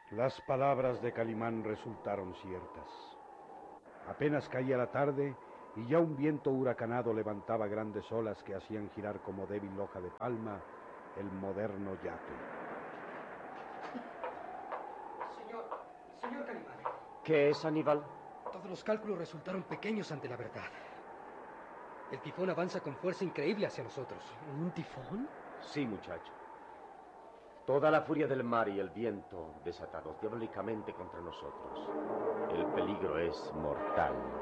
Las palabras de Calimán resultaron ciertas. Apenas caía la tarde y ya un viento huracanado levantaba grandes olas que hacían girar como débil hoja de palma el moderno yate. Señor Calimán. ¿Qué es, Aníbal? Todos los cálculos resultaron pequeños ante la verdad. El tifón avanza con fuerza increíble hacia nosotros. ¿Un tifón? Sí, muchacho. Toda la furia del mar y el viento desatados diabólicamente contra nosotros. El peligro es mortal.